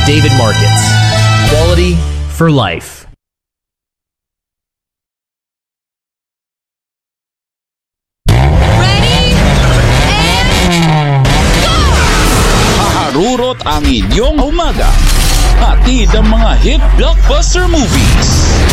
David Markets. Quality for life. Haharurot ang inyong umaga. Hatid ang mga hit blockbuster movies.